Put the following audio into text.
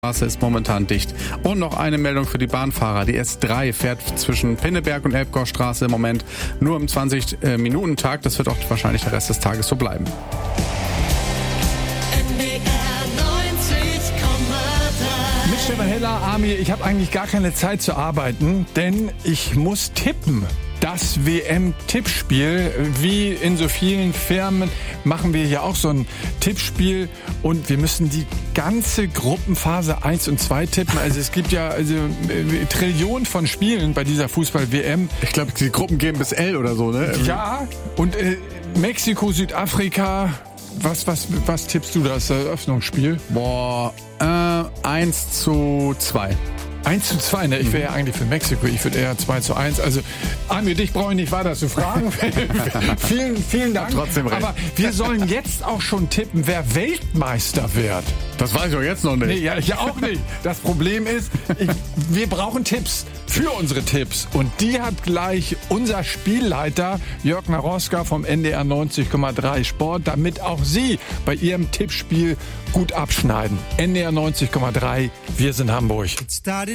Straße ist momentan dicht. Und noch eine Meldung für die Bahnfahrer. Die S3 fährt zwischen Pinneberg und Elbgaustraße im Moment nur im 20-Minuten-Takt. Das wird auch wahrscheinlich der Rest des Tages so bleiben. Mit Stefan Heller, Amir, ich habe eigentlich gar keine Zeit zu arbeiten, denn ich muss tippen. Das WM-Tippspiel, wie in so vielen Firmen, machen wir hier auch so ein Tippspiel und wir müssen die ganze Gruppenphase 1 und 2 tippen. Also es gibt ja Trillionen von Spielen bei dieser Fußball-WM. Ich glaube, die Gruppen gehen bis L oder so, ne? Ja, und Mexiko, Südafrika, was tippst du, das Eröffnungsspiel? 1:2. 1:2, ne? Ich wäre ja eigentlich für Mexiko. Ich würde eher 2:1. Also, Amir, dich brauche ich nicht weiter zu fragen. vielen Dank. Trotzdem recht. Aber wir sollen jetzt auch schon tippen, wer Weltmeister wird. Das weiß ich doch jetzt noch nicht. Nee, ja, ich auch nicht. Das Problem ist, wir brauchen Tipps für unsere Tipps. Und die hat gleich unser Spielleiter Jörg Naroska vom NDR 90,3 Sport, damit auch Sie bei Ihrem Tippspiel gut abschneiden. NDR 90,3, wir sind Hamburg.